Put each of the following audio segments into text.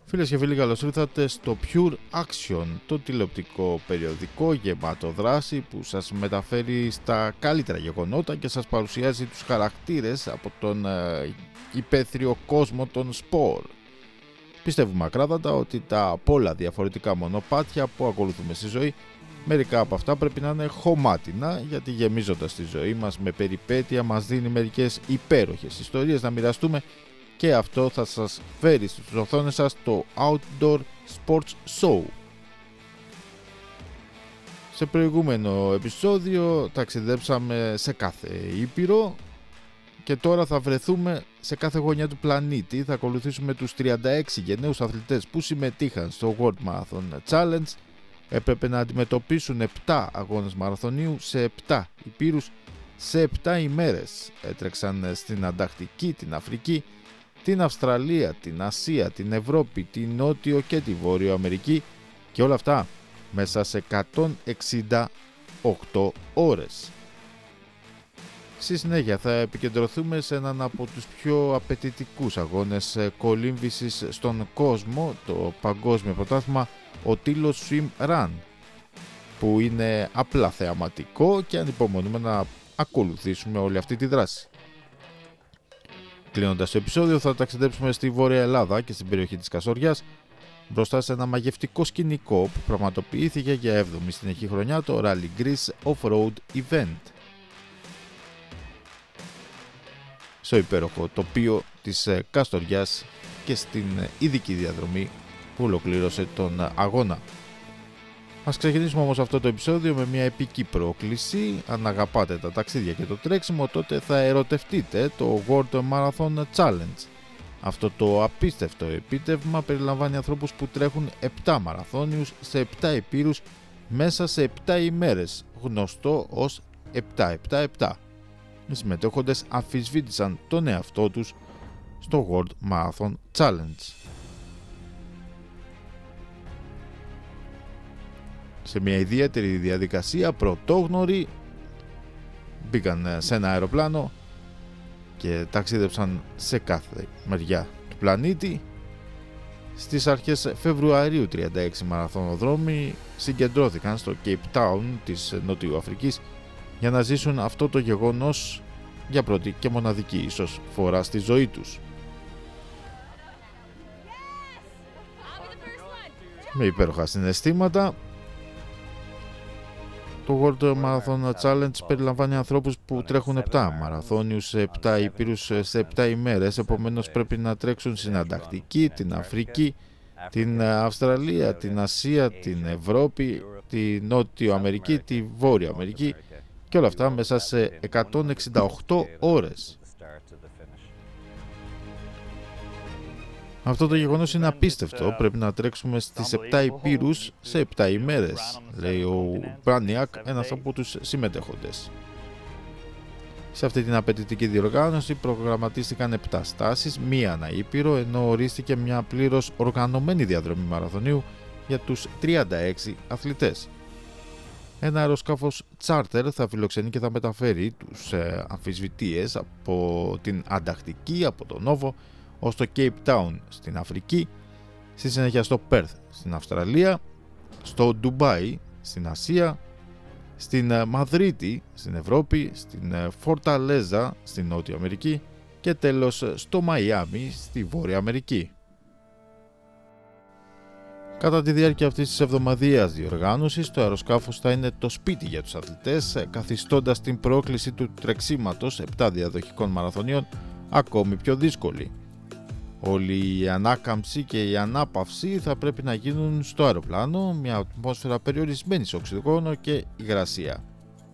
Φίλες και φίλοι, καλώς ήρθατε στο Pure Action, το τηλεοπτικό περιοδικό γεμάτο δράση που σας μεταφέρει στα καλύτερα γεγονότα και σας παρουσιάζει τους χαρακτήρες από τον υπαίθριο κόσμο των σπορ. Πιστεύουμε ακράδαντα ότι τα πολλά διαφορετικά μονοπάτια που ακολουθούμε στη ζωή, μερικά από αυτά πρέπει να είναι χωμάτινα, γιατί γεμίζοντας τη ζωή μας με περιπέτεια μας δίνει μερικές υπέροχες ιστορίες να μοιραστούμε, και αυτό θα σας φέρει στις οθόνες σας το Outdoor Sports Show. Σε προηγούμενο επεισόδιο ταξιδέψαμε σε κάθε ήπειρο και τώρα θα βρεθούμε σε κάθε γωνιά του πλανήτη. Θα ακολουθήσουμε τους 36 γενναίους αθλητές που συμμετείχαν στο World Marathon Challenge. Έπρεπε να αντιμετωπίσουν 7 αγώνες μαραθωνίου σε 7 ήπειρους σε 7 ημέρες. Έτρεξαν στην Ανταρκτική, την Αφρική, την Αυστραλία, την Ασία, την Ευρώπη, την Νότιο και τη Βόρειο Αμερική, και όλα αυτά μέσα σε 168 ώρες. Στη συνέχεια θα επικεντρωθούμε σε έναν από τους πιο απαιτητικούς αγώνες κολύμβησης στον κόσμο, το παγκόσμιο πρωτάθλημα Otillo Swim Run, που είναι απλά θεαματικό και ανυπομονούμε να ακολουθήσουμε όλη αυτή τη δράση. Κλείνοντας το επεισόδιο θα ταξιδέψουμε στη Βόρεια Ελλάδα και στην περιοχή της Κασοριάς, μπροστά σε ένα μαγευτικό σκηνικό που πραγματοποιήθηκε για 7η συνεχή χρονιά, το Rally Greece Off-Road Event. Στο υπέροχο τοπίο της Καστοριάς και στην ειδική διαδρομή που ολοκλήρωσε τον αγώνα. Ας ξεκινήσουμε όμως αυτό το επεισόδιο με μια επική πρόκληση. Αν αγαπάτε τα ταξίδια και το τρέξιμο, τότε θα ερωτευτείτε το World Marathon Challenge. Αυτό το απίστευτο επίτευγμα περιλαμβάνει ανθρώπους που τρέχουν 7 μαραθώνιους σε 7 ηπείρους μέσα σε 7 ημέρες, γνωστό ως 7-7-7. Οι συμμετέχοντες αμφισβήτησαν τον εαυτό τους στο World Marathon Challenge. Σε μια ιδιαίτερη διαδικασία, πρωτόγνωροι μπήκαν σε ένα αεροπλάνο και ταξίδεψαν σε κάθε μεριά του πλανήτη. Στις αρχές Φεβρουαρίου 36 μαραθωνοδρόμοι συγκεντρώθηκαν στο Cape Town της Νότιου Αφρικής για να ζήσουν αυτό το γεγονός για πρώτη και μοναδική ίσως φορά στη ζωή τους. Με υπέροχα συναισθήματα, το World Marathon Challenge περιλαμβάνει ανθρώπους που τρέχουν 7 μαραθώνιους σε 7 ηπείρους σε 7 ημέρες, επομένως πρέπει να τρέξουν στην Ανταρκτική, την Αφρική, την Αυστραλία, την Ασία, την Ευρώπη, τη Νότιο Αμερική, τη Βόρεια Αμερική, και όλα αυτά μέσα σε 168 ώρες. Αυτό το γεγονός είναι απίστευτο. Πρέπει να τρέξουμε στις 7 ηπείρους σε 7 ημέρες, λέει ο Μπράνιακ, ένας από τους συμμετέχοντες. Σε αυτή την απαιτητική διοργάνωση προγραμματίστηκαν 7 στάσεις, μία ανά ήπειρο, ενώ ορίστηκε μια πλήρως οργανωμένη διαδρομή μαραθωνίου για τους 36 αθλητές. Ένα αεροσκάφος charter θα φιλοξενεί και θα μεταφέρει τους αμφισβητείες από την Ανταρκτική, από τον Νόβο, ως το Cape Town στην Αφρική, στη συνέχεια στο Perth στην Αυστραλία, στο Ντουμπάι στην Ασία, στην Μαδρίτη στην Ευρώπη, στην Φορταλέζα στην Νότια Αμερική και τέλος στο Μαϊάμι στη Βόρεια Αμερική. Κατά τη διάρκεια αυτής της εβδομαδιαίας διοργάνωσης, το αεροσκάφος θα είναι το σπίτι για τους αθλητές, καθιστώντας την πρόκληση του τρεξίματος 7 διαδοχικών μαραθωνίων ακόμη πιο δύσκολη. Όλη η ανάκαμψη και η ανάπαυση θα πρέπει να γίνουν στο αεροπλάνο, μια ατμόσφαιρα περιορισμένη σε οξυγόνο και υγρασία.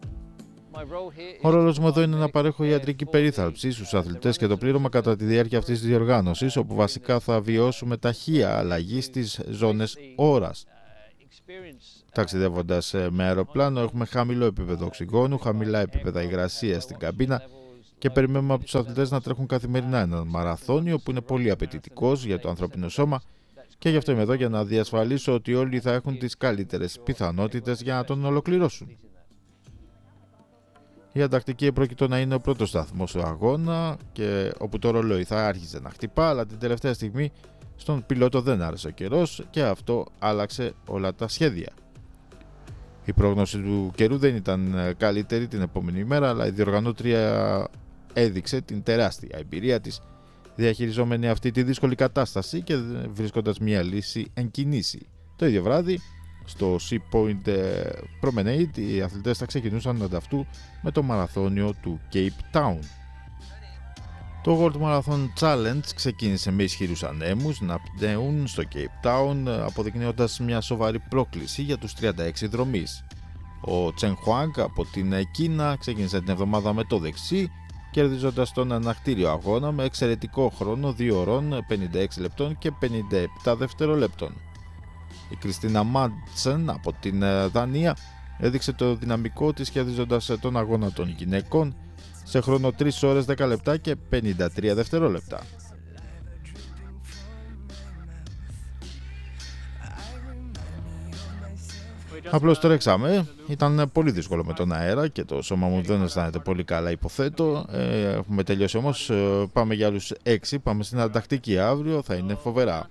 Ο ρόλος μου εδώ είναι να παρέχω ιατρική περίθαλψη στους αθλητές και το πλήρωμα κατά τη διάρκεια αυτής της διοργάνωσης, όπου βασικά θα βιώσουμε ταχεία αλλαγή στις ζώνες ώρας. Ταξιδεύοντας με αεροπλάνο έχουμε χαμηλό επίπεδο οξυγόνου, χαμηλά επίπεδα υγρασίας στην καμπίνα και περιμένουμε από τους αθλητές να τρέχουν καθημερινά έναν μαραθώνιο που είναι πολύ απαιτητικός για το ανθρώπινο σώμα, και γι' αυτό είμαι εδώ για να διασφαλίσω ότι όλοι θα έχουν τις καλύτερες πιθανότητες για να τον ολοκληρώσουν. Η Ανταρκτική πρόκειται να είναι ο πρώτος σταθμός του αγώνα, και όπου το ρολόι θα άρχιζε να χτυπά, αλλά την τελευταία στιγμή Στον πιλότο δεν άρεσε ο καιρός και αυτό άλλαξε όλα τα σχέδια. Η πρόγνωση του καιρού δεν ήταν καλύτερη την επόμενη μέρα, αλλά η διοργανώτρια έδειξε την τεράστια εμπειρία της διαχειριζόμενη αυτή τη δύσκολη κατάσταση και βρίσκοντας μια λύση εν κινήσει. Το ίδιο βράδυ, στο Sea Point Promenade, οι αθλητές θα ξεκινούσαν ανταυτού με το μαραθώνιο του Cape Town. Το World Marathon Challenge ξεκίνησε με ισχυρούς ανέμους να πνέουν στο Cape Town, αποδεικνύοντας μια σοβαρή πρόκληση για τους 36 δρομείς. Ο Τσεν Χουάνγκ από την Κίνα ξεκίνησε την εβδομάδα με το δεξί, κερδίζοντας τον ανακτήριο αγώνα με εξαιρετικό χρόνο 2 ώρων 56 λεπτών και 57 δευτερολέπτων. Η Κριστίνα Μάντσεν από την Δανία έδειξε το δυναμικό της κερδίζοντας τον αγώνα των γυναικών σε χρόνο 3 ώρες 10 λεπτά και 53 δευτερόλεπτα. Απλώς τρέξαμε, ήταν πολύ δύσκολο με τον αέρα και το σώμα μου δεν αισθάνεται πολύ καλά, υποθέτω. Έχουμε τελειώσει όμως, πάμε για άλλους 6, πάμε στην Ανταρκτική αύριο, θα είναι φοβερά.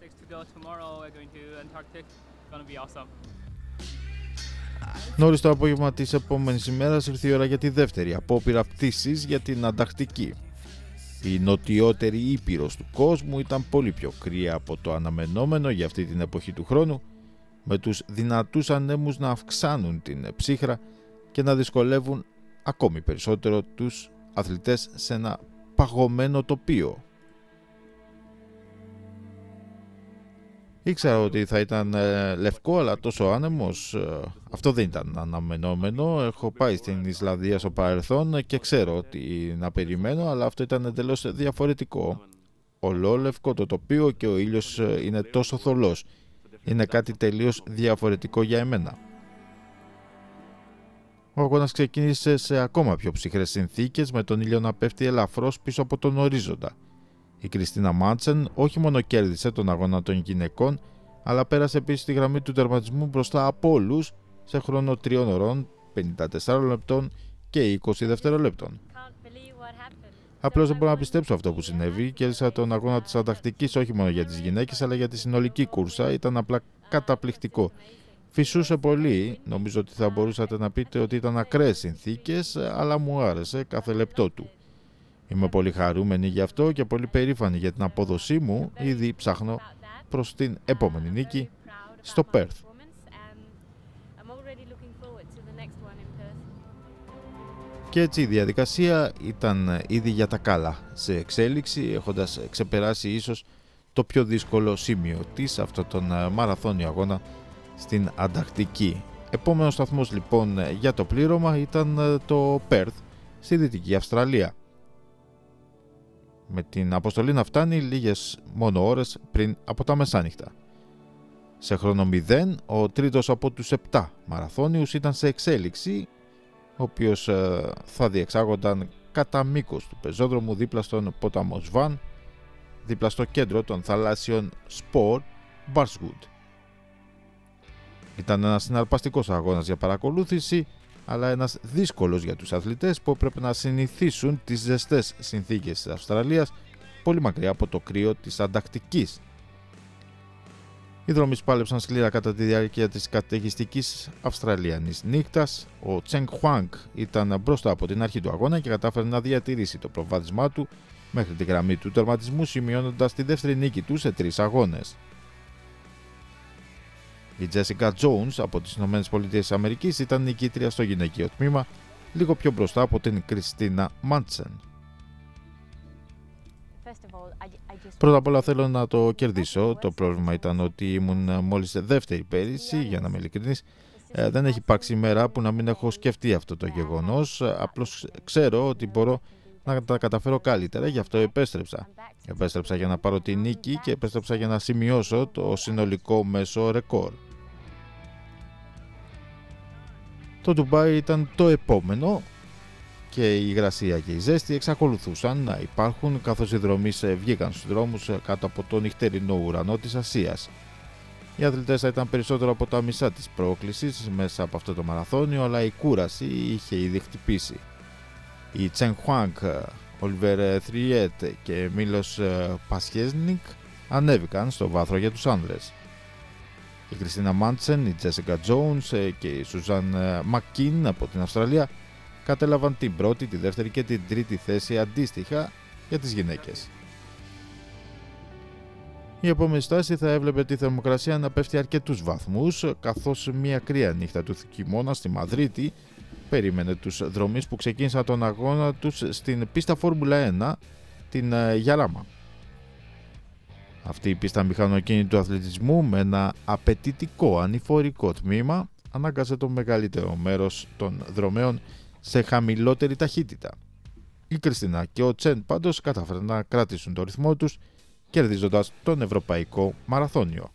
Νωρίς το απόγευμα της επόμενης ημέρας ήρθε η ώρα για τη δεύτερη απόπειρα πτήσης για την Ανταρκτική. Η νοτιότερη ήπειρος του κόσμου ήταν πολύ πιο κρύα από το αναμενόμενο για αυτή την εποχή του χρόνου, με τους δυνατούς ανέμους να αυξάνουν την ψύχρα και να δυσκολεύουν ακόμη περισσότερο τους αθλητές σε ένα παγωμένο τοπίο. Ήξερα ότι θα ήταν λευκό, αλλά τόσο άνεμος, αυτό δεν ήταν αναμενόμενο. Έχω πάει στην Ισλανδία στο παρελθόν και ξέρω ότι να περιμένω, αλλά αυτό ήταν εντελώς διαφορετικό. Ολόλευκο το τοπίο και ο ήλιος είναι τόσο θολός. Είναι κάτι τελείως διαφορετικό για εμένα. Ο αγώνας ξεκίνησε σε ακόμα πιο ψυχρές συνθήκες, με τον ήλιο να πέφτει ελαφρώς πίσω από τον ορίζοντα. Η Κριστίνα Μάντσεν όχι μόνο κέρδισε τον αγώνα των γυναικών, αλλά πέρασε επίσης τη γραμμή του τερματισμού μπροστά από όλους σε χρόνο 3 ώρων, 54 λεπτών και 20 δευτερολέπτων. Απλώς δεν μπορώ να πιστέψω αυτό που συνέβη. Κέρδισα τον αγώνα της Ανταρκτικής όχι μόνο για τις γυναίκες, αλλά για τη συνολική κούρσα. Ήταν απλά καταπληκτικό. Φυσούσε πολύ, νομίζω ότι θα μπορούσατε να πείτε ότι ήταν ακραίες συνθήκες, αλλά μου άρεσε κάθε λεπτό του. Είμαι πολύ χαρούμενη γι' αυτό και πολύ περήφανη για την απόδοσή μου. Ήδη ψάχνω προς την επόμενη νίκη στο Πέρθ. Και έτσι η διαδικασία ήταν ήδη για τα καλά σε εξέλιξη, έχοντας ξεπεράσει ίσως το πιο δύσκολο σημείο της, αυτόν τον μαραθώνιο αγώνα στην Ανταρκτική. Επόμενος σταθμός λοιπόν για το πλήρωμα ήταν το Πέρθ στη Δυτική Αυστραλία, με την αποστολή να φτάνει λίγες μόνο ώρες πριν από τα μεσάνυχτα. Σε χρόνο 0, ο τρίτος από τους 7 μαραθώνιους ήταν σε εξέλιξη, ο οποίος θα διεξάγονταν κατά μήκος του πεζόδρομου δίπλα στον ποταμό Σβάν, δίπλα στο κέντρο των θαλάσσιων σπορ Μπάρσγουντ. Ήταν ένας συναρπαστικός αγώνας για παρακολούθηση, αλλά ένας δύσκολος για τους αθλητές που έπρεπε να συνηθίσουν τις ζεστές συνθήκες της Αυστραλίας, πολύ μακριά από το κρύο της Ανταρκτικής. Οι δρόμοι πάλεψαν σκληρά κατά τη διάρκεια της καταιγιστικής Αυστραλιανής νύχτας. Ο Τσεν Χουάνγκ ήταν μπροστά από την αρχή του αγώνα και κατάφερε να διατηρήσει το προβάδισμά του μέχρι τη γραμμή του τερματισμού, σημειώνοντας τη δεύτερη νίκη του σε 3 αγώνες. Η Τζέσικα Τζόουνς από τις ΗΠΑ ήταν νικήτρια στο γυναικείο τμήμα, λίγο πιο μπροστά από την Κριστίνα Μάντσεν. Πρώτα απ' όλα θέλω να το κερδίσω. Το πρόβλημα ήταν ότι ήμουν μόλις δεύτερη πέρυσι, για να είμαι ειλικρινής. Δεν έχει υπάρξει ημέρα που να μην έχω σκεφτεί αυτό το γεγονός. Απλώς ξέρω ότι μπορώ να τα καταφέρω καλύτερα, γι' αυτό επέστρεψα. Επέστρεψα για να πάρω τη νίκη και επέστρεψα για να σημειώσω το συνολικό μέσο ρεκόρ. Το Ντουμπάι ήταν το επόμενο και η υγρασία και η ζέστη εξακολουθούσαν να υπάρχουν, καθώς οι δρομείς βγήκαν στους δρόμους κάτω από τον νυχτερινό ουρανό της Ασίας. Οι αθλητές θα ήταν περισσότερο από τα μισά της πρόκλησης μέσα από αυτό το μαραθώνιο, αλλά η κούραση είχε ήδη χτυπήσει. Οι Τσεν Χουάνγκ, Ολιβέρ Θριέτ και Μίλος Πασχέσνικ ανέβηκαν στο βάθρο για τους άνδρες. Η Κριστίνα Μάντσεν, η Τζέσικα Τζόουνς και η Σουζάν Μακκίν από την Αυστραλία κατέλαβαν την πρώτη, τη δεύτερη και την τρίτη θέση αντίστοιχα για τις γυναίκες. Η επόμενη στάση θα έβλεπε τη θερμοκρασία να πέφτει αρκετούς βαθμούς, καθώς μια κρύα νύχτα του χειμώνα στη Μαδρίτη περίμενε τους δρομείς που ξεκίνησαν τον αγώνα τους στην πίστα Φόρμουλα 1, την Γιαράμα. Αυτή η πίστα μηχανοκίνητου αθλητισμού με ένα απαιτητικό ανηφορικό τμήμα ανάγκασε το μεγαλύτερο μέρος των δρομέων σε χαμηλότερη ταχύτητα. Η Κριστίνα και ο Τσεν πάντως κατάφεραν να κρατήσουν το ρυθμό τους, κερδίζοντας τον Ευρωπαϊκό Μαραθώνιο.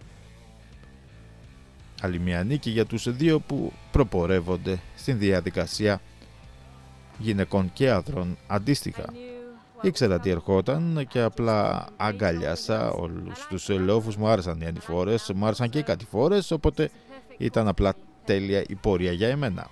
Άλλη μια νίκη για τους δύο που προπορεύονται στην διαδικασία γυναικών και άνδρων αντίστοιχα. Ήξερα τι ερχόταν και απλά αγκαλιάσα όλους τους λόφους. Μου άρεσαν οι ανηφόρες, μου άρεσαν και οι κατηφόρες, οπότε ήταν απλά τέλεια η πορεία για εμένα.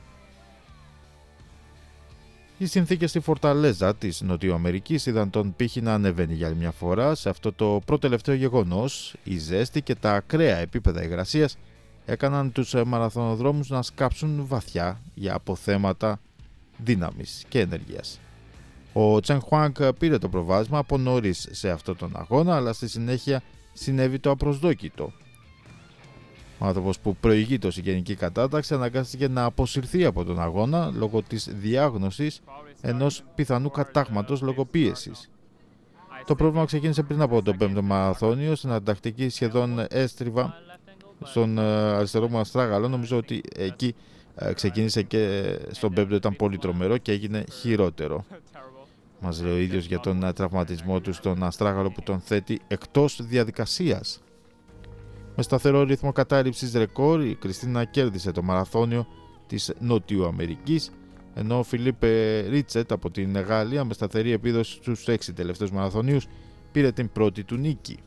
Οι συνθήκες στη Φορταλέζα της Νοτιοαμερικής είδαν τον πύχη να ανεβαίνει για άλλη μια φορά. Σε αυτό το προτελευταίο γεγονός, η ζέστη και τα ακραία επίπεδα υγρασίας έκαναν τους μαραθωνοδρόμους να σκάψουν βαθιά για αποθέματα δύναμης και ενέργειας. Ο Τσεν Χουάνγκ πήρε το προβάδισμα από νωρίς σε αυτόν τον αγώνα, αλλά στη συνέχεια συνέβη το απροσδόκητο. Ο άνθρωπος που προηγεί σε γενική κατάταξη αναγκάστηκε να αποσυρθεί από τον αγώνα λόγω της διάγνωσης ενός πιθανού κατάγματος λόγω πίεσης. Το πρόβλημα ξεκίνησε πριν από τον 5ο μαραθώνιο, στην αντακτική σχεδόν έστριβα στον αριστερό μου αστράγαλο. Νομίζω ότι εκεί ξεκίνησε και στον 5ο ήταν πολύ τρομερό και έγινε χειρότερο. Μας λέει ο ίδιος για τον τραυματισμό του στον αστράγαλο που τον θέτει εκτός διαδικασίας. Με σταθερό ρυθμό κατάληψης ρεκόρ, η Κριστίνα κέρδισε το μαραθώνιο της Νότιου Αμερικής, ενώ ο Φιλίπ Ρίτσετ από την Γαλλία με σταθερή επίδοση στους 6 τελευταίους μαραθωνίους πήρε την πρώτη του νίκη.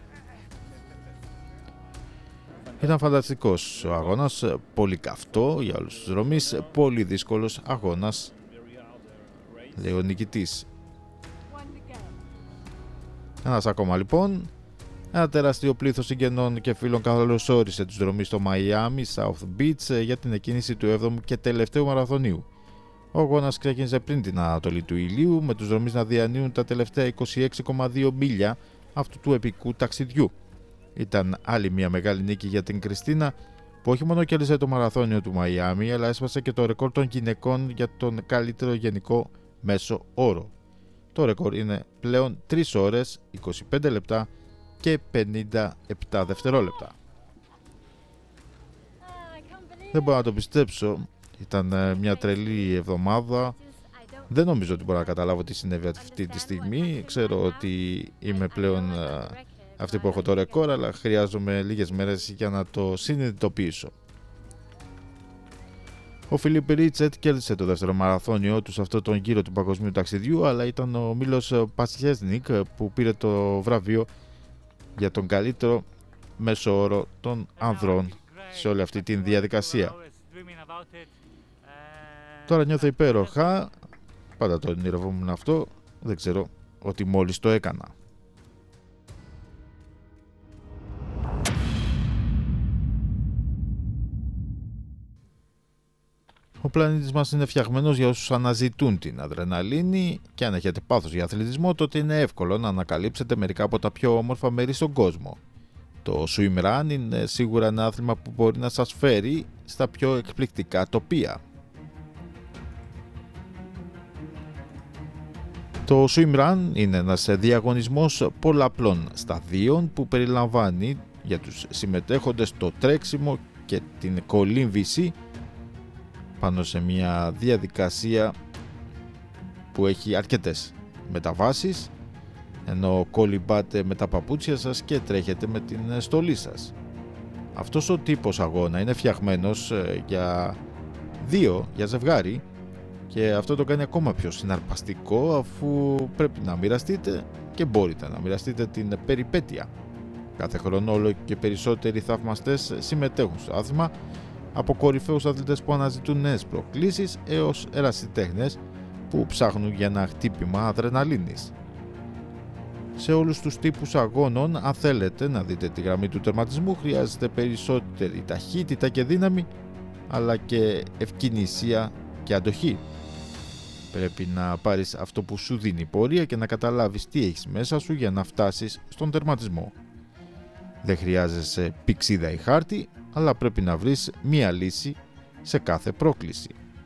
Ήταν φανταστικός ο αγώνας, πολύ καυτό για όλους τους δρομείς, πολύ δύσκολος αγώνας, λέει ο νικητής. Ένας ακόμα λοιπόν. Ένα τεράστιο πλήθος συγγενών και φίλων καλωσόρισε τους δρομείς στο Miami South Beach για την εκκίνηση του 7ου και τελευταίου μαραθωνίου. Ο αγώνας ξεκίνησε πριν την ανατολή του ηλίου, με τους δρομείς να διανύουν τα τελευταία 26,2 μίλια αυτού του επικού ταξιδιού. Ήταν άλλη μια μεγάλη νίκη για την Κριστίνα, που όχι μόνο κέρδισε το μαραθώνιο του Μαϊάμι, αλλά έσπασε και το ρεκόρ των γυναικών για τον καλύτερο γενικό μέσο όρο. Το ρεκόρ είναι πλέον 3 ώρες, 25 λεπτά και 57 δευτερόλεπτα. Δεν μπορώ να το πιστέψω, ήταν μια τρελή εβδομάδα. Δεν νομίζω ότι μπορώ να καταλάβω τι συνέβη αυτή τη στιγμή. Ξέρω ότι είμαι πλέον αυτή που έχω το ρεκόρ, αλλά χρειάζομαι λίγες μέρες για να το συνειδητοποιήσω. Ο Φιλίπ Ρίτσετ κέρδισε το δεύτερο μαραθώνιο του σε αυτόν τον γύρο του παγκοσμίου ταξιδιού, αλλά ήταν ο Μίλος Πασιέσνικ που πήρε το βραβείο για τον καλύτερο μέσο όρο των ανδρών σε όλη αυτή τη διαδικασία. Τώρα νιώθω υπέροχα, πάντα το ονειρευόμουν αυτό, δεν ξέρω ότι μόλις το έκανα. Ο πλανήτης μας είναι φτιαγμένος για όσους αναζητούν την αδρεναλίνη και αν έχετε πάθος για αθλητισμό, τότε είναι εύκολο να ανακαλύψετε μερικά από τα πιο όμορφα μέρη στον κόσμο. Το swim run είναι σίγουρα ένα άθλημα που μπορεί να σας φέρει στα πιο εκπληκτικά τοπία. Το swim run είναι ένας διαγωνισμός πολλαπλών σταδίων που περιλαμβάνει για τους συμμετέχοντες το τρέξιμο και την κολύμβηση πάνω σε μια διαδικασία που έχει αρκετές μεταβάσεις, ενώ κολυμπάτε με τα παπούτσια σας και τρέχετε με την στολή σας. Αυτός ο τύπος αγώνα είναι φτιαγμένος για δύο, για ζευγάρι, και αυτό το κάνει ακόμα πιο συναρπαστικό, αφού πρέπει να μοιραστείτε και μπορείτε να μοιραστείτε την περιπέτεια. Κάθε χρόνο όλο και περισσότεροι θαυμαστές συμμετέχουν στο άθλημα, από κορυφαίους αθλητές που αναζητούν νέες προκλήσεις έως ερασιτέχνες που ψάχνουν για ένα χτύπημα αδρεναλίνης. Σε όλους τους τύπους αγώνων, αν θέλετε να δείτε τη γραμμή του τερματισμού, χρειάζεται περισσότερη ταχύτητα και δύναμη, αλλά και ευκαινησία και αντοχή. Πρέπει να πάρεις αυτό που σου δίνει η πορεία και να καταλάβεις τι έχεις μέσα σου για να φτάσεις στον τερματισμό. Δεν χρειάζεσαι πηξίδα ή χάρτη, αλλά πρέπει να βρεις μία λύση σε κάθε πρόκληση.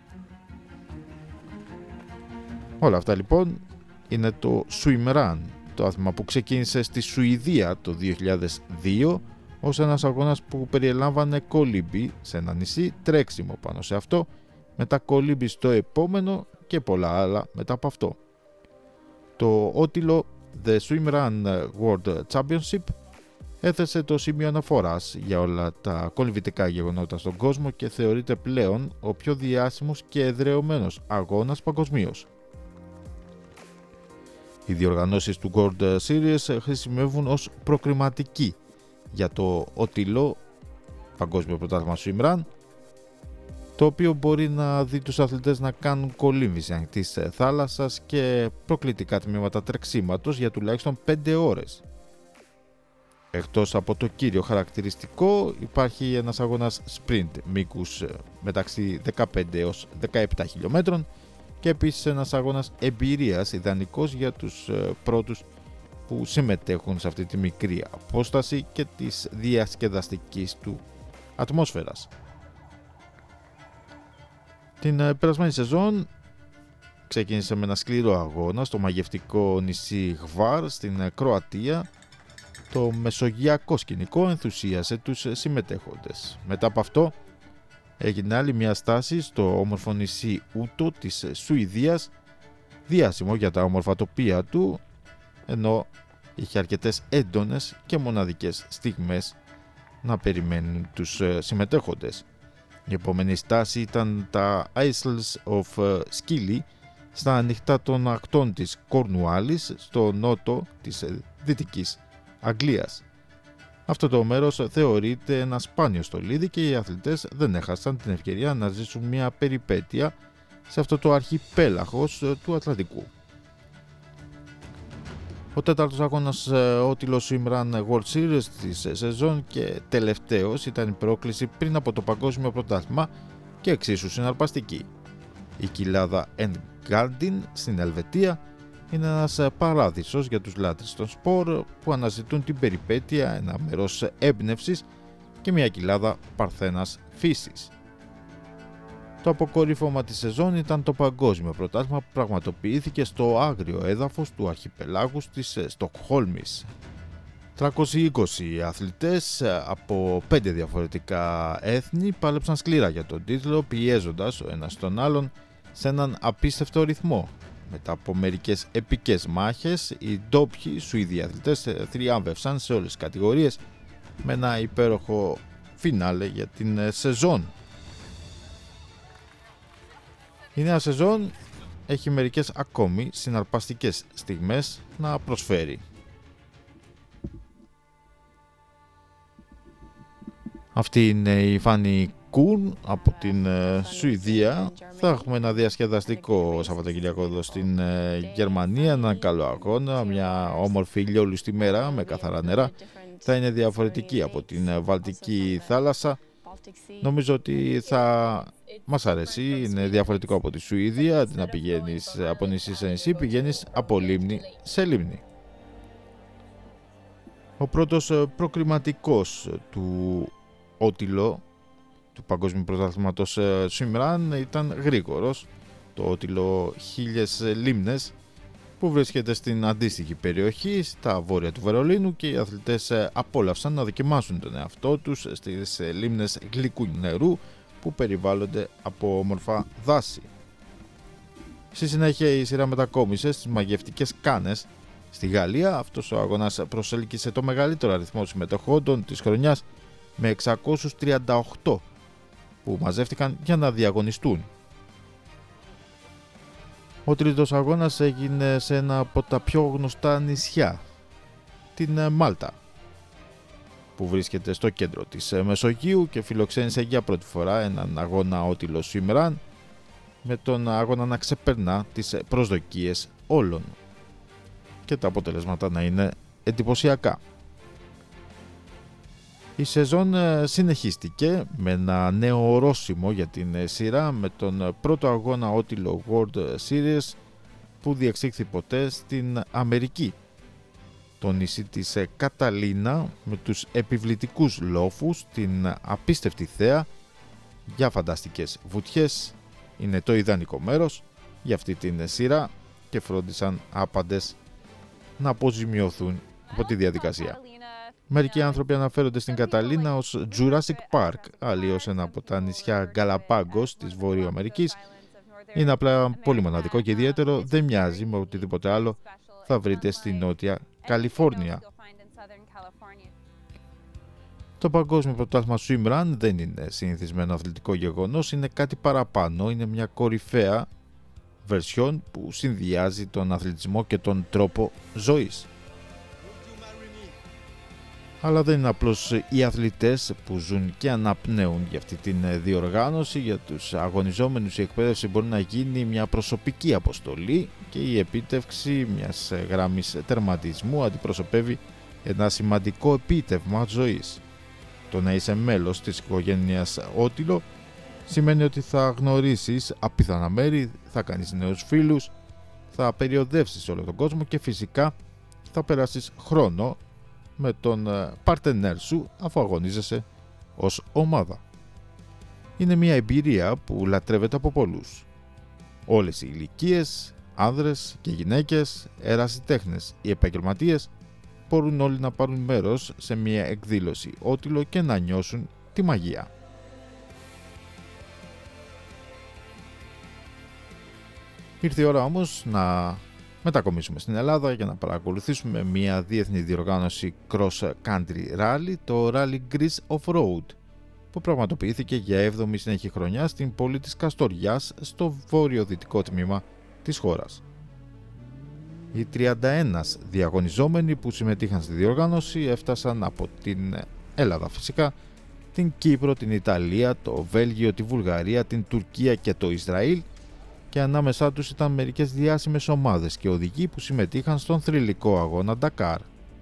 Όλα αυτά λοιπόν είναι το swimrun, το άθλημα που ξεκίνησε στη Σουηδία το 2002 ως ένας αγώνας που περιελάμβανε κολύμπι σε ένα νησί, τρέξιμο πάνω σε αυτό, μετά κολύμπι στο επόμενο και πολλά άλλα μετά από αυτό. Το ότιλο The Swimrun World Championship έθεσε το σημείο αναφοράς για όλα τα κολυμβητικά γεγονότα στον κόσμο και θεωρείται πλέον ο πιο διάσημος και εδραιωμένος αγώνας παγκοσμίως. Οι διοργανώσεις του World Series χρησιμεύουν ως προκριματική για το ότιλο Παγκόσμιο Πρωτάθλημα Swimrun, το οποίο μπορεί να δει τους αθλητές να κάνουν κολύμβηση ανοιχτής θάλασσας και προκλητικά τμήματα τρεξίματος για τουλάχιστον 5 ώρες. Εκτός από το κύριο χαρακτηριστικό, υπάρχει ένας αγώνας sprint μήκους μεταξύ 15 έως 17 χιλιόμετρων και επίσης ένας αγώνας εμπειρίας ιδανικός για τους πρώτους που συμμετέχουν σε αυτή τη μικρή απόσταση και της διασκεδαστικής του ατμόσφαιρας. Την περασμένη σεζόν ξεκίνησε με ένα σκληρό αγώνα στο μαγευτικό νησί Hvar στην Κροατία. Το μεσογειακό σκηνικό ενθουσίασε τους συμμετέχοντες. Μετά από αυτό έγινε άλλη μια στάση στο όμορφο νησί Ούτο της Σουηδίας, διάσημο για τα όμορφα τοπία του, ενώ είχε αρκετές έντονες και μοναδικές στιγμές να περιμένουν τους συμμετέχοντες. Η επόμενη στάση ήταν τα Isles of Scilly στα ανοιχτά των ακτών της Κορνουάλης στο νότο της Δυτικής Αγγλίας. Αυτό το μέρος θεωρείται ένα σπάνιο στολίδι και οι αθλητές δεν έχασαν την ευκαιρία να ζήσουν μια περιπέτεια σε αυτό το αρχιπέλαγος του Ατλαντικού. Ο τέταρτος αγώνας ότιλο Swimrun World Series της σεζόν και τελευταίος ήταν η πρόκληση πριν από το Παγκόσμιο Πρωτάθλημα και εξίσου συναρπαστική. Η κοιλάδα Engadin στην Ελβετία είναι ένας παράδεισος για τους λάτρεις των σπορ που αναζητούν την περιπέτεια, ένα μέρος έμπνευσης και μια κοιλάδα παρθένας φύσης. Το αποκορύφωμα της σεζόν ήταν το Παγκόσμιο Πρωτάθλημα που πραγματοποιήθηκε στο άγριο έδαφος του αρχιπελάγους της Στοκχόλμης. 320 αθλητές από 5 διαφορετικά έθνη πάλεψαν σκληρά για τον τίτλο, πιέζοντας ο ένας τον άλλον σε έναν απίστευτο ρυθμό. Μετά από μερικές επικές μάχες, οι ντόπιοι Σουηδοί αθλητές θριάμβευσαν σε όλες τις κατηγορίες με ένα υπέροχο φινάλε για την σεζόν. Η νέα σεζόν έχει μερικές ακόμη συναρπαστικές στιγμές να προσφέρει. Αυτή είναι η Φάνη Κούν από την Σουηδία. Θα έχουμε ένα διασκεδαστικό Σαββατοκυριακό εδώ στην Γερμανία, έναν καλό αγώνα, μια όμορφη ηλιόλουστη μέρα με καθαρά νερά. Θα είναι διαφορετική από την Βαλτική θάλασσα. Νομίζω ότι θα μας αρέσει, είναι διαφορετικό από τη Σουηδία. Αντί να πηγαίνεις από νησί σε νησί, πηγαίνεις από λίμνη σε λίμνη. Ο πρώτος προκριματικός του ότιλο του Παγκόσμιου Πρωταθλήματος Swimrun ήταν γρήγορος. Το ότιλο 1000 Λίμνες που βρίσκεται στην αντίστοιχη περιοχή στα βόρεια του Βερολίνου και οι αθλητές απόλαυσαν να δοκιμάσουν τον εαυτό τους στις λίμνες γλυκού νερού που περιβάλλονται από όμορφα δάση. Στη συνέχεια η σειρά μετακόμισε στις μαγευτικές Κάνες στη Γαλλία. Αυτός ο αγώνας προσέλκυσε το μεγαλύτερο αριθμό συμμετοχόντων της χρονιάς με 638 που μαζεύτηκαν για να διαγωνιστούν. Ο τρίτος αγώνας έγινε σε ένα από τα πιο γνωστά νησιά, την Μάλτα, που βρίσκεται στο κέντρο της Μεσογείου και φιλοξένησε για πρώτη φορά έναν αγώνα ότιλο Swimrun, με τον αγώνα να ξεπερνά τις προσδοκίες όλων. και τα αποτελέσματα να είναι εντυπωσιακά. Η σεζόν συνεχίστηκε με ένα νέο ορόσημο για την σειρά, με τον πρώτο αγώνα ότιλο World Series που διεξήχθη ποτέ στην Αμερική. Το νησί της Καταλίνα με τους επιβλητικούς λόφους, την απίστευτη θέα για φανταστικές βουτιές είναι το ιδανικό μέρος για αυτή την σειρά και φρόντισαν άπαντες να αποζημιωθούν από τη διαδικασία. Μερικοί άνθρωποι αναφέρονται στην Καταλίνα ως Jurassic Park, άλλοι ως ένα από τα νησιά Γκαλαπάγκος της Βόρειο Αμερικής. Είναι απλά πολύ μοναδικό και ιδιαίτερο, δεν μοιάζει με οτιδήποτε άλλο θα βρείτε στη Νότια Καλιφόρνια. Το Παγκόσμιο Πρωτάθλημα Swimrun δεν είναι συνηθισμένο αθλητικό γεγονός, είναι κάτι παραπάνω, είναι μια κορυφαία βερσιόν που συνδυάζει τον αθλητισμό και τον τρόπο ζωής. Αλλά δεν είναι απλώς οι αθλητές που ζουν και αναπνέουν για αυτή την διοργάνωση. Για τους αγωνιζόμενους η εκπαίδευση μπορεί να γίνει μια προσωπική αποστολή και η επίτευξη μιας γραμμής τερματισμού αντιπροσωπεύει ένα σημαντικό επίτευγμα ζωής. Το να είσαι μέλος της οικογένειας Ότιλο σημαίνει ότι θα γνωρίσεις απίθανα μέρη, θα κάνεις νέους φίλους, θα περιοδεύσεις όλο τον κόσμο και φυσικά θα περάσεις χρόνο με τον παρτενέρ σου αφού αγωνίζεσαι ως ομάδα. Είναι μια εμπειρία που λατρεύεται από πολλούς. Όλες οι ηλικίες, άνδρες και γυναίκες, ερασιτέχνες ή επαγγελματίες μπορούν όλοι να πάρουν μέρος σε μια εκδήλωση Ότιλο και να νιώσουν τη μαγεία. Ήρθε η ώρα όμως να μετακομίσουμε στην Ελλάδα για να παρακολουθήσουμε μια διεθνή διοργάνωση cross country rally, το Rally Greece Off-Road, που πραγματοποιήθηκε για 7η συνεχή χρονιά στην πόλη της Καστοριάς στο βορειοδυτικό τμήμα της χώρας. Οι 31 διαγωνιζόμενοι που συμμετείχαν στη διοργάνωση έφτασαν από την Ελλάδα φυσικά, την Κύπρο, την Ιταλία, το Βέλγιο, τη Βουλγαρία, την Τουρκία και το Ισραήλ, και ανάμεσά τους ήταν μερικές διάσημες ομάδες και οδηγοί που συμμετείχαν στον θρυλικό αγώνα Ντακάρ.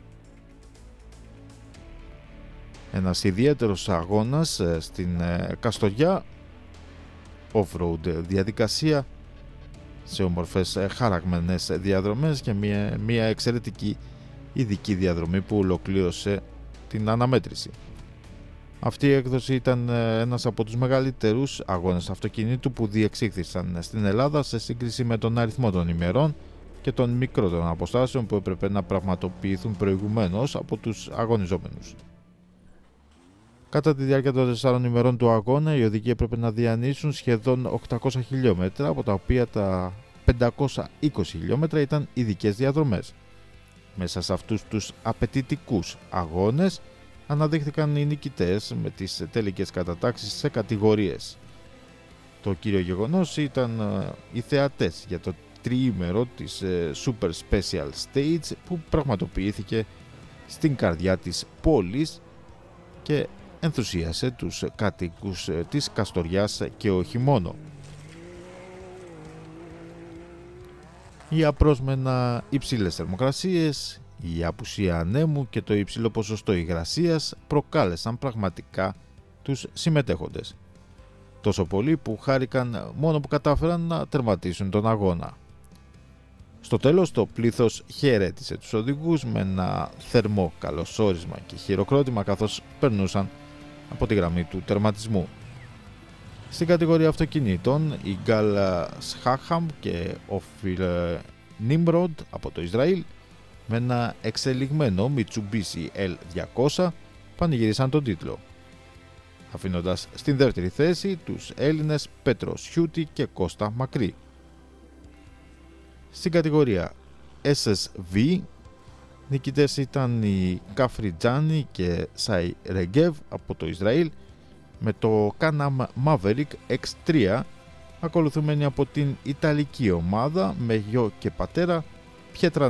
Ένας ιδιαίτερος αγώνας στην Καστοριά, off-road διαδικασία σε όμορφες χαραγμένες διαδρομές και μια εξαιρετική ειδική διαδρομή που ολοκλήρωσε την αναμέτρηση. Αυτή η έκδοση ήταν ένας από τους μεγαλύτερους αγώνες αυτοκινήτου που διεξήχθησαν στην Ελλάδα σε σύγκριση με τον αριθμό των ημερών και των μικρότερων αποστάσεων που έπρεπε να πραγματοποιηθούν προηγουμένως από τους αγωνιζόμενους. Κατά τη διάρκεια των 4 ημερών του αγώνα, οι οδηγοί έπρεπε να διανύσουν σχεδόν 800 χιλιόμετρα, από τα οποία τα 520 χιλιόμετρα ήταν ειδικές διαδρομές. Μέσα σε αυτούς τους απαιτητικούς αγώνες αναδείχθηκαν οι νικητές με τις τελικές κατατάξεις σε κατηγορίες. Το κύριο γεγονός ήταν οι θεατές για το τριήμερο της Super Special Stage που πραγματοποιήθηκε στην καρδιά της πόλης και ενθουσίασε τους κατοίκους της Καστοριάς και όχι μόνο. Οι απρόσμενα υψηλές θερμοκρασίες, η απουσία ανέμου και το υψηλό ποσοστό υγρασίας προκάλεσαν πραγματικά τους συμμετέχοντες. Τόσο πολύ που χάρηκαν μόνο που κατάφεραν να τερματίσουν τον αγώνα. Στο τέλος το πλήθος χαιρέτησε τους οδηγούς με ένα θερμό καλωσόρισμα και χειροκρότημα καθώς περνούσαν από τη γραμμή του τερματισμού. Στην κατηγορία αυτοκινήτων, η Gal Shaham και ο Phil Nimrod από το Ισραήλ με ένα εξελιγμένο Mitsubishi L200 πανηγύρισαν τον τίτλο, αφήνοντας στην δεύτερη θέση τους Έλληνες Πέτρο Σιούτη και Κώστα Μακρύ. Στην κατηγορία SSV, νικητές ήταν οι Καφρι Τζάνι και Σάι Ρεγκέβ από το Ισραήλ με το Can-Am Maverick X3, ακολουθούμενοι από την Ιταλική ομάδα με γιο και πατέρα Πιέτρα